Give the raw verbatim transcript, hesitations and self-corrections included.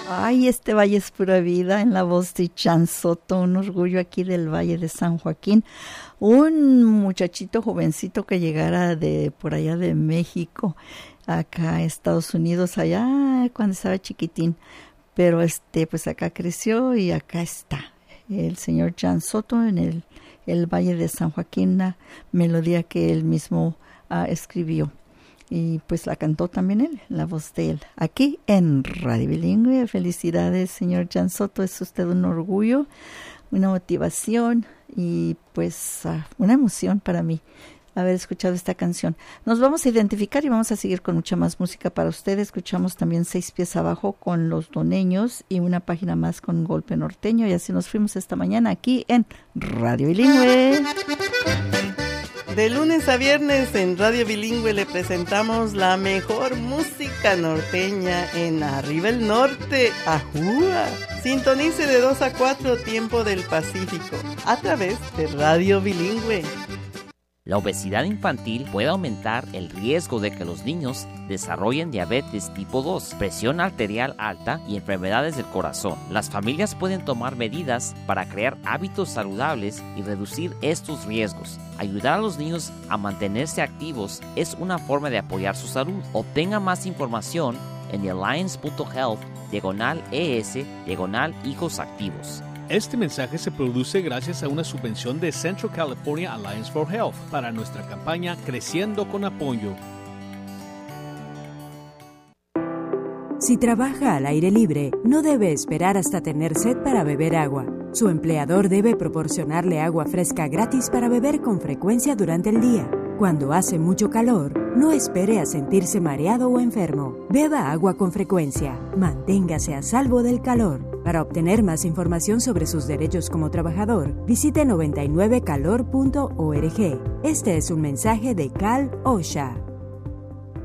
Ay, este valle es pura vida, en la voz de Jan Soto, un orgullo aquí del Valle de San Joaquín. Un muchachito jovencito que llegara de por allá de México, acá a Estados Unidos, allá cuando estaba chiquitín. Pero este, pues acá creció y acá está. El señor Jan Soto en el, el Valle de San Joaquín, una melodía que él mismo uh, escribió. Y pues la cantó también él, la voz de él, aquí en Radio Bilingüe. Felicidades, señor Jan Soto, es usted un orgullo, una motivación y pues uh, una emoción para mí haber escuchado esta canción. Nos vamos a identificar y vamos a seguir con mucha más música para ustedes. Escuchamos también Seis Pies Abajo con Los Doneños y una página más con Golpe Norteño, y así nos fuimos esta mañana aquí en Radio Bilingüe. De lunes a viernes en Radio Bilingüe le presentamos la mejor música norteña en Arriba el Norte, ¡Ajúa! Sintonice de dos a cuatro tiempo del Pacífico a través de Radio Bilingüe. La obesidad infantil puede aumentar el riesgo de que los niños desarrollen diabetes tipo dos, presión arterial alta y enfermedades del corazón. Las familias pueden tomar medidas para crear hábitos saludables y reducir estos riesgos. Ayudar a los niños a mantenerse activos es una forma de apoyar su salud. Obtenga más información en alliance.health diagonal es diagonal hijos activos. Este mensaje se produce gracias a una subvención de Central California Alliance for Health para nuestra campaña Creciendo con Apoyo. Si trabaja al aire libre, no debe esperar hasta tener sed para beber agua. Su empleador debe proporcionarle agua fresca gratis para beber con frecuencia durante el día. Cuando hace mucho calor, no espere a sentirse mareado o enfermo. Beba agua con frecuencia. Manténgase a salvo del calor. Para obtener más información sobre sus derechos como trabajador, visite noventa y nueve calor punto org. Este es un mensaje de Cal OSHA.